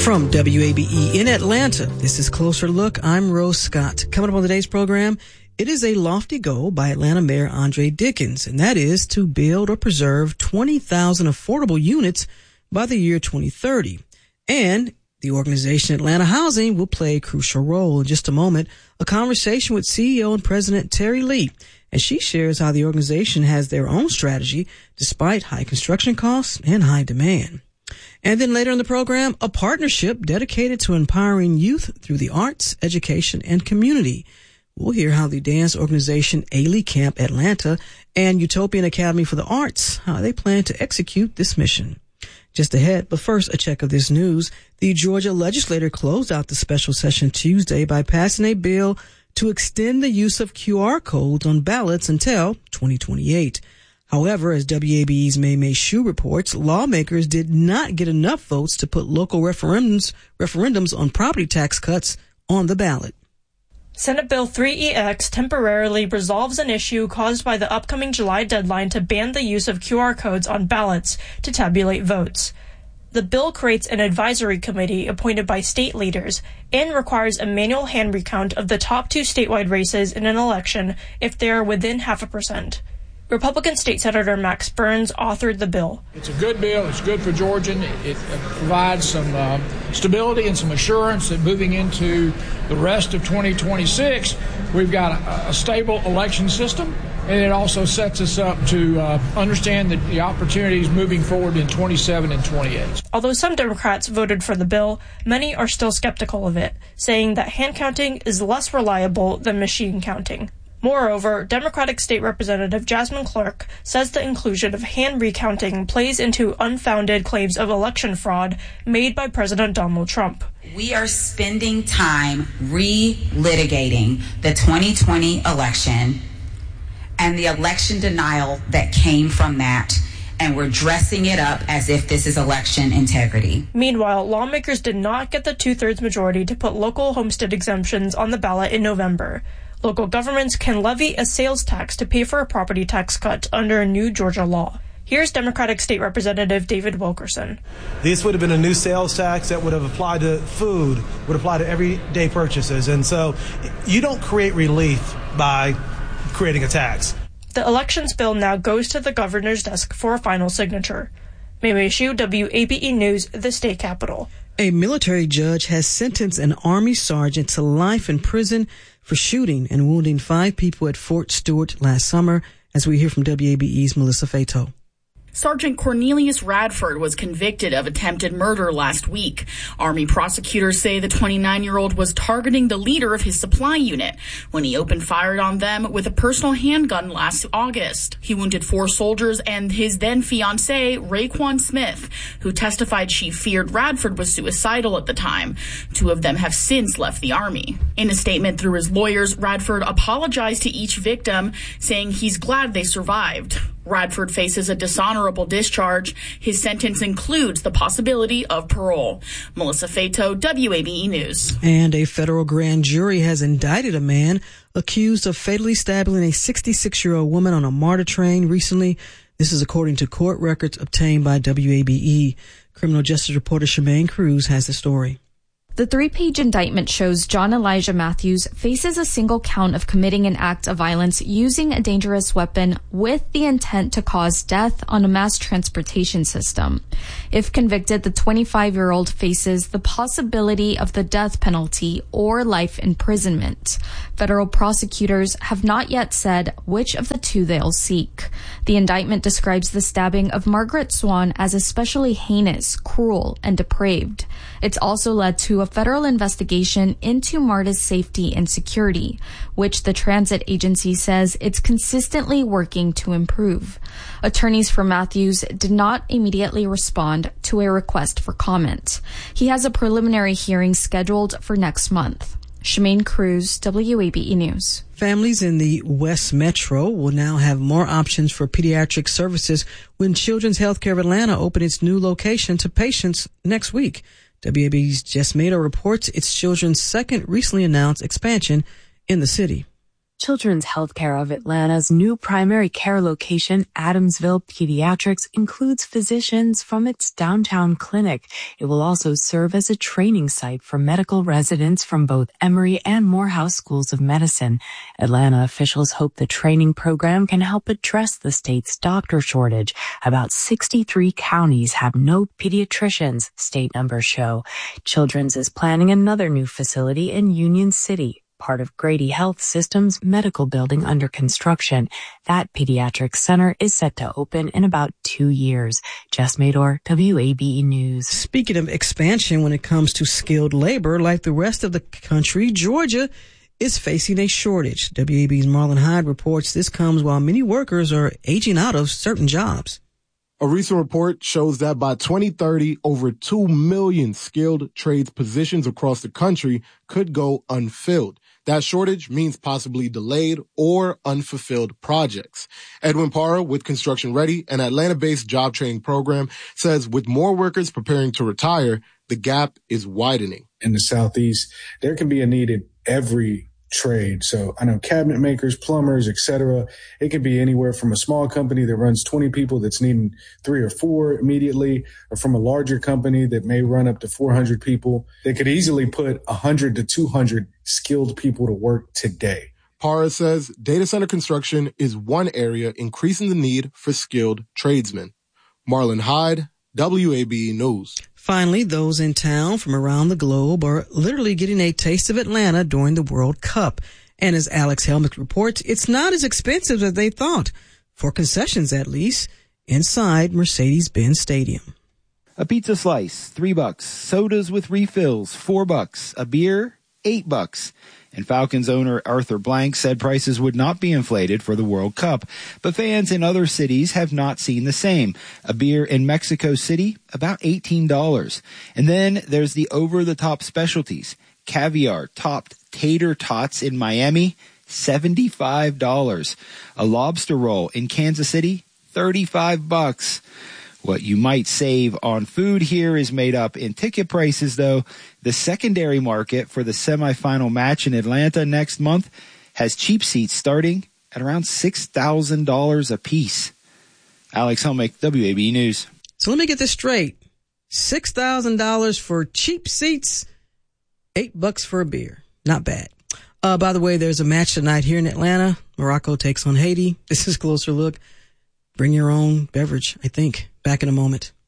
From WABE in Atlanta, this is Closer Look. I'm Rose Scott. Coming up on today's program, it is a lofty goal by Atlanta Mayor Andre Dickens, and that is to build or preserve 20,000 affordable units by the year 2030. And the organization Atlanta Housing will play a crucial role. In just a moment, a conversation with CEO and President Terry Lee, as she shares how the organization has their own strategy despite high construction costs and high demand. And then later in the program, a partnership dedicated to empowering youth through the arts, education, and community. We'll hear how the dance organization Ailey Camp Atlanta and Utopian Academy for the Arts, how they plan to execute this mission. Just ahead, but first, a check of this news. The Georgia legislature closed out the special session Tuesday by passing a bill to extend the use of QR codes on ballots until 2028. However, as WABE's May Shu reports, lawmakers did not get enough votes to put local referendums on property tax cuts on the ballot. Senate Bill 3EX temporarily resolves an issue caused by the upcoming July deadline to ban the use of QR codes on ballots to tabulate votes. The bill creates an advisory committee appointed by state leaders and requires a manual hand recount of the top two statewide races in an election if they are within 0.5%. Republican State Senator Max Burns authored the bill. It's a good bill. It's good for Georgians. It provides some stability and some assurance that moving into the rest of 2026, we've got a stable election system, and it also sets us up to understand the opportunities moving forward in 27 and 28. Although some Democrats voted for the bill, many are still skeptical of it, saying that hand counting is less reliable than machine counting. Moreover, Democratic State Representative Jasmine Clark says the inclusion of hand recounting plays into unfounded claims of election fraud made by President Donald Trump. We are spending time re-litigating the 2020 election and the election denial that came from that, and we're dressing it up as if this is election integrity. Meanwhile, lawmakers did not get the 2/3 majority to put local homestead exemptions on the ballot in November. Local governments can levy a sales tax to pay for a property tax cut under a new Georgia law. Here's Democratic State Representative David Wilkerson. This would have been a new sales tax that would have applied to food, would apply to everyday purchases. And so you don't create relief by creating a tax. The elections bill now goes to the governor's desk for a final signature. May Shu, WABE News, the state capitol. A military judge has sentenced an Army sergeant to life in prison for shooting and wounding 5 people at Fort Stewart last summer, as we hear from WABE's Melissa Fato. Sergeant Cornelius Radford was convicted of attempted murder last week. Army prosecutors say the 29-year-old was targeting the leader of his supply unit when he opened fire on them with a personal handgun last August. He wounded 4 soldiers and his then-fiancé, Raekwon Smith, who testified she feared Radford was suicidal at the time. 2 of them have since left the Army. In a statement through his lawyers, Radford apologized to each victim, saying he's glad they survived. Radford faces a dishonorable discharge. His sentence includes the possibility of parole. Melissa Fato, WABE News. And a federal grand jury has indicted a man accused of fatally stabbing a 66-year-old woman on a MARTA train recently. This is according to court records obtained by WABE. Criminal Justice reporter Shemaine Cruz has the story. The 3-page indictment shows John Elijah Matthews faces a single count of committing an act of violence using a dangerous weapon with the intent to cause death on a mass transportation system. If convicted, the 25-year-old faces the possibility of the death penalty or life imprisonment. Federal prosecutors have not yet said which of the 2 they'll seek. The indictment describes the stabbing of Margaret Swan as especially heinous, cruel, and depraved. It's also led to a federal investigation into MARTA's safety and security, which the transit agency says it's consistently working to improve. Attorneys for Matthews did not immediately respond to a request for comment. He has a preliminary hearing scheduled for next month. Shemaine Cruz, WABE News. Families in the West Metro will now have more options for pediatric services when Children's Healthcare of Atlanta opens its new location to patients next week. WABE's Jess Mato reports it's Children's second recently announced expansion in the city. Children's Healthcare of Atlanta's new primary care location, Adamsville Pediatrics, includes physicians from its downtown clinic. It will also serve as a training site for medical residents from both Emory and Morehouse schools of medicine. Atlanta officials hope the training program can help address the state's doctor shortage. About 63 counties have no pediatricians, state numbers show. Children's is planning another new facility in Union City, part of Grady Health System's medical building under construction. That pediatric center is set to open in about 2 years. Jess Mador, WABE News. Speaking of expansion when it comes to skilled labor, like the rest of the country, Georgia is facing a shortage. WAB's Marlon Hyde reports this comes while many workers are aging out of certain jobs. A recent report shows that by 2030, over 2 million skilled trades positions across the country could go unfilled. That shortage means possibly delayed or unfulfilled projects. Edwin Parra with Construction Ready, an Atlanta-based job training program, says with more workers preparing to retire, the gap is widening. In the Southeast, there can be a need in every trade. So I know cabinet makers, plumbers, etc. It could be anywhere from a small company that runs 20 people that's needing 3 or 4 immediately, or from a larger company that may run up to 400 people. They could easily put 100 to 200 skilled people to work today. Parra says data center construction is one area increasing the need for skilled tradesmen. Marlon Hyde, WABE News. Finally, those in town from around the globe are literally getting a taste of Atlanta during the World Cup. And as Alex Helmick reports, it's not as expensive as they thought, for concessions at least, inside Mercedes-Benz Stadium. A pizza slice, $3. Sodas with refills, $4. A beer, $8. And Falcons owner Arthur Blank said prices would not be inflated for the World Cup. But fans in other cities have not seen the same. A beer in Mexico City, about $18. And then there's the over-the-top specialties. Caviar topped tater tots in Miami, $75. A lobster roll in Kansas City, $35. What you might save on food here is made up in ticket prices, though. The secondary market for the semifinal match in Atlanta next month has cheap seats starting at around $6,000 a piece. Alex Helmick, WABE News. So let me get this straight. $6,000 for cheap seats, $8 for a beer. Not bad. By the way, there's a match tonight here in Atlanta. Morocco takes on Haiti. This is Closer Look. Bring your own beverage, I think. Back in a moment.